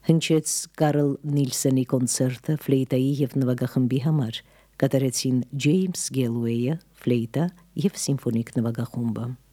Հնչեց Կարլ Նիլսենի կոնցերտը ֆլեյտայի և նվագախմբի համար, կատարեցին Ջեյմս Գելուեյը, ֆլեյտա և սիմֆոնիկ նվագախումբը։